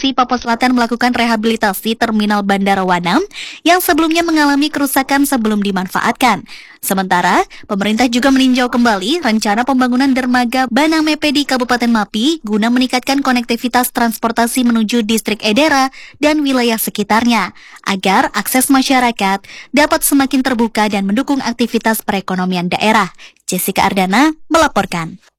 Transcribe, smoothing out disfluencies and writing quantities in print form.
Provinsi Papua Selatan melakukan rehabilitasi Terminal Bandara Wanam yang sebelumnya mengalami kerusakan sebelum dimanfaatkan. Sementara, pemerintah juga meninjau kembali rencana pembangunan dermaga Banamepe di Kabupaten Mapi guna meningkatkan konektivitas transportasi menuju distrik Edera dan wilayah sekitarnya, agar akses masyarakat dapat semakin terbuka dan mendukung aktivitas perekonomian daerah. Jessica Ardana melaporkan.